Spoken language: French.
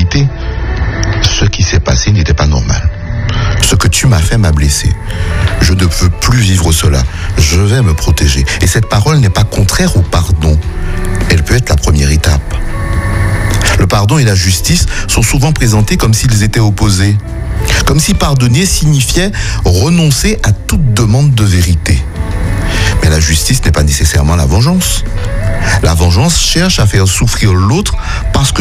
vérité. Ce qui s'est passé n'était pas normal. Ce que tu m'as fait m'a blessé. Je ne veux plus vivre cela. Je vais me protéger. Et cette parole n'est pas contraire au pardon. Elle peut être la première étape. Le pardon et la justice sont souvent présentés comme s'ils étaient opposés. Comme si pardonner signifiait renoncer à toute demande de vérité. Mais la justice n'est pas nécessairement la vengeance. La vengeance cherche à faire souffrir l'autre parce que